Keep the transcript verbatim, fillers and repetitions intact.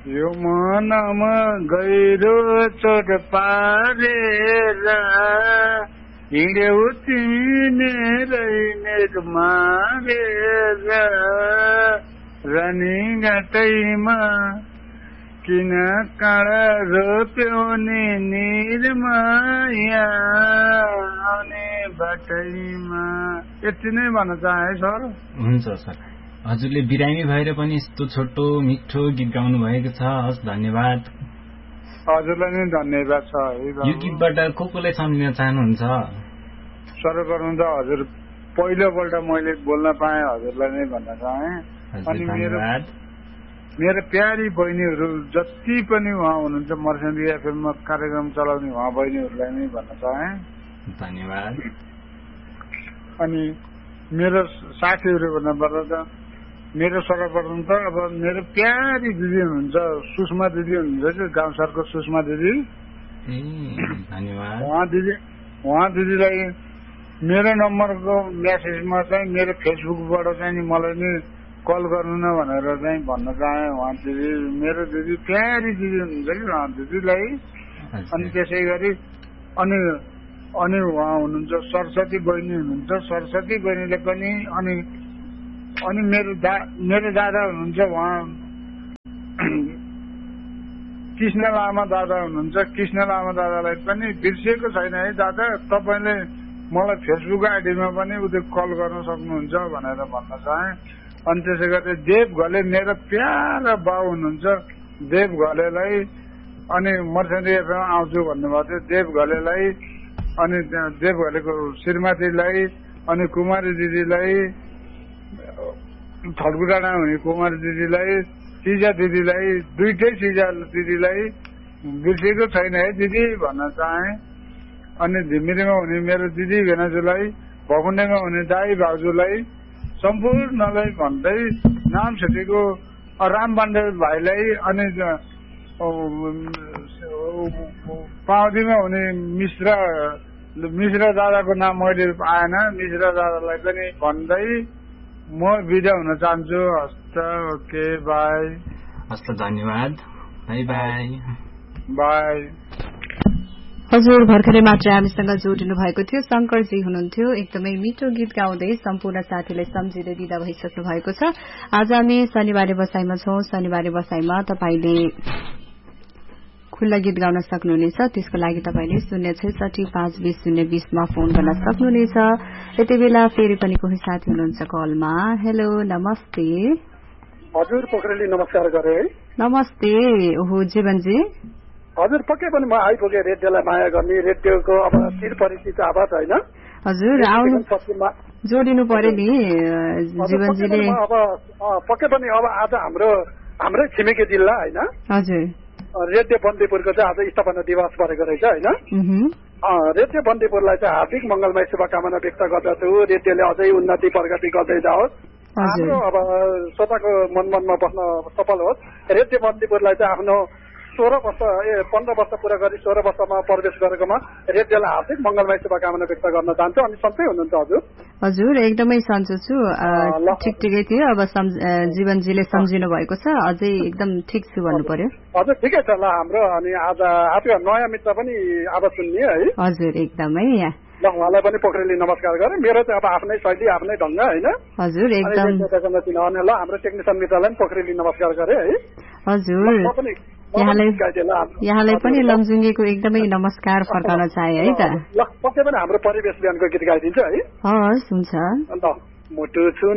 यो मनमा गहिरो चोट पारेर हिँड्यौ तिमी मेरै मारेर रनी घाटैमा किन काँडा रोप्यौ नि निर्माया आउने बाटैमा। यति नै भन्न चाहे सर। हुन्छ सर, हजुरले बिरामी भएर पनि यस्तो छोटो मिठो गीत गाउनु भएको छ। हस्, धन्यवाद। हजुरलाई नै धन्यवाद छ। यो गीतबाट को कोलाई सम्झिन चाहनुहुन्छ? सर्वप्रथम त हजुर पहिलोपल्ट मैले बोल्न पाएँ हजुरलाई नै भन्न चाहे। अनि मेरो मेरो प्यारी बहिनीहरू जति पनि उहाँ हुनुहुन्छ मर्स्याङ्गी एफएममा कार्यक्रम चलाउने उहाँ बहिनीहरूलाई नै भन्न चाहे। धन्यवाद। अनि मेरो साथीहरू भन्नुपर्दा त मेरो सर्वप्रथम त अब मेरो प्यारी दिदी हुनुहुन्छ सुषमा दिदी हुनुहुन्छ कि गाउँ सरको सुषमा दिदी। धन्यवाद। उहाँ दिदी उहाँ दिदीलाई मेरो नम्बरको म्यासेजमा चाहिँ मेरो फेसबुकबाट चाहिँ नि मलाई नि कल गर्नु न भनेर चाहिँ भन्न चाहे। उहाँ दिदी मेरो दिदी प्यारी दिदी हुनुहुन्छ कि उहाँ दिदीलाई। अनि त्यसै गरी अनि अनि उहाँ हुनुहुन्छ सरस्वती बहिनी हुनुहुन्छ। सरस्वती बहिनीले पनि अनि अनि मेरो दा मेरो दादा हुनुहुन्छ उहाँ कृष्ण लामा दादा हुनुहुन्छ। कृष्ण लामा दादालाई पनि बिर्सिएको छैन है दादा, तपाईँले मलाई फेसबुक आइडीमा पनि उयो कल गर्न सक्नुहुन्छ भनेर भन्न चाहे। अनि त्यसै गरी देव घले मेरो प्यारा बाउ हुनुहुन्छ देव घलेलाई अनि मर्स्याङ्गी एफएम आउँछु भन्नुभएको थियो देव घलेलाई अनि देव घलेको श्रीमतीलाई अनि कुमारी दिदीलाई थडकुडाँडा हुने कुमारी दिदीलाई सिजा दिदीलाई दुइटै सिजा दिदीलाई बिर्सेको छैन है दिदी भन्न चाहे। अनि झिमिरीमा हुने मेरो दिदी भेनाजुलाई भकुण्डेमा हुने दाई भाउजूलाई सम्पूर्णलाई भन्दै नाम छेटीको राम पाण्डे भाइलाई अनि पाउदीमा हुने मिश्रा मिश्रा दादाको नाम मैले आएन मिश्रा दादालाई पनि भन्दै म बिदा हुन चाहन्छु। हस्त ओके बाई। हस्त धन्यवाद। By by by. हजुर भर्खरै मात्र हामीसँग जोडिनु भएको थियो शंकरजी हुनुहुन्थ्यो। एकदमै मिठो गीत गाउँदै सम्पूर्ण साथीलाई सम्झिँदै दिँदा भइसक्नु भएको छ। आज हामी शनिबारे बसाइमा छौं। शनिबारे बसाइमा तपाईले खुल्ला गीत गाउन सक्नुहुनेछ। त्यसको लागि तपाईले शून्य छैसठी पाँच बीस शून्य बीसमा फोन गर्न सक्नुहुनेछ। यति बेला फेरि पनि कोही साथी हुनुहुन्छ कलमा। हेलो नमस्ते। हजुर पोखरेली नमस्कार गरे। नमस्ते। ओहो जीवनजी। हजुर पक्कै पनि म आइपुगेँ रेडियोलाई माया गर्ने रेडियोको अब चिर परिचित आवाज होइन। हजुर आउनु जोडिनु पर्यो नि जीवनजीले। अब पक्कै पनि अब आज हाम्रो हाम्रै छिमेकी जिल्ला होइन हजुर रेडियो बन्दीपुरको चाहिँ आज स्थापना दिवस परेको रहेछ होइन। रेडियो बन्दीपुरलाई चाहिँ हार्दिक मंगलमय शुभकामना व्यक्त गर्दछु। रेडियोले अझै उन्नति प्रगति गर्दै जाओस्। हाम्रो अब श्रोताको मन मनमा बस्न सफल होस्। रेडियो बन्दीपुरलाई चाहिँ आफ्नो सोह्र वर्ष ए पन्ध्र वर्ष पूरा गरी सोह्र वर्षमा प्रवेश गरेकोमा रेडियोलाई हार्दिक मंगलमय शुभकामना व्यक्त गर्न चाहन्छु। अनि सन्चै हुनुहुन्छ हजुर? हजुर एकदमै सन्चो छु। ठिक ठिकै थियो। अब जीवनजीले सम्झिनु भएको छ। अझै एकदम ठिक छु भन्नु पर्यो। हजुर ठिकै छ ल हाम्रो। अनि आज आफै नयाँ मित्र पनि आवाज सुन्ने है। हजुर एकदमै ल उहाँलाई पनि पोखरेली नमस्कार गरेँ। मेरो चाहिँ अब आफ्नै शैली आफ्नै ढङ्ग होइन। हजुर एकदम चिनाउने ल हाम्रो टेक्निसियन मित्रलाई पनि पोखरेली नमस्कार गरेँ है। हजुर यहाँलाई यहाँलाई पनि लमजुङ्गेको एकदमै नमस्कार फर्काउन चाहे है त। ल पक्कै पनि हाम्रो परिवेश बिहानको गीत गाइदिन्छ है। हस् हुन्छ। अन्त मुटु छु